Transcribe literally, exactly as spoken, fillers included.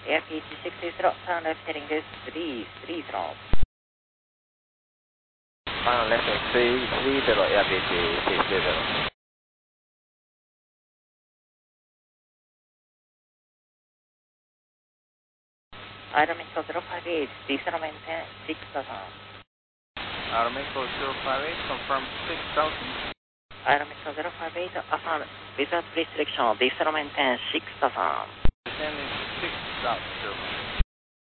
Airfield six zero, turn left heading this three three zero. Final left heading three three zero, Airfield six zero. Aeromexico zero five eight, descend maintain six thousand. Aeromexico zero five eight, confirm six thousand. Aeromexico zero five eight, affirm without restriction, descend maintain six thousand. Descending six thousand.